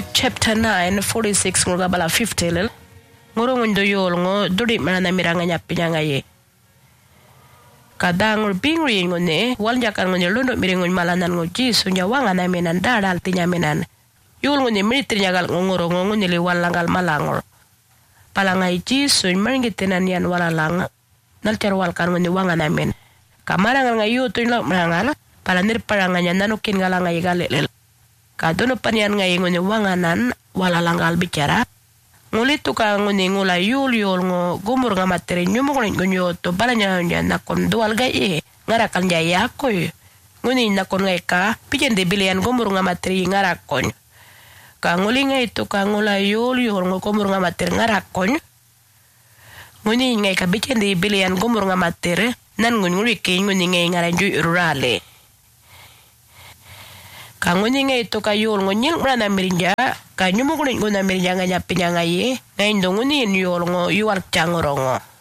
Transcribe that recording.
chapter 9 46 ngo bala 50 lel ngoro ngondo yol ngo dudi mana miranga nyapinya ngaye kadang bingri ngone wal jakar ngone londo mirengo malanan ngo jisu nyawanga na menan dadal tinya menan yol ngone mitri nyagal ngoro ngone le walangal malangor palangai jisu mangitenan yan walalang nal terwal kan ngone wanga na men kamara ngayu to lo mangala palanir paranganya nanukin galanga igalel kadono panian ngai ngone wanganan walalangal bicara ngulit tu ka ngone ngula yul ngo gumur nga materi nyumo ngonyo to balanya nya nakon dual gai ngarakan jaya ko ngone nakon ngai ka pijen de bilian gumur nga materi ngarakon ka nguli ngai tu ka ngula yul ngo gumur nga materi ngarakon ngone ngai ka pijen de bilian gumur nga materi nan nguli ke ngone ngai ngaranju rurale kangoni ngai to kayol ngonyil brana mirinja kanyumo kuning guna mirinja nganya pinyanga ye ngai ndongoni yol ngo yuwal changorongo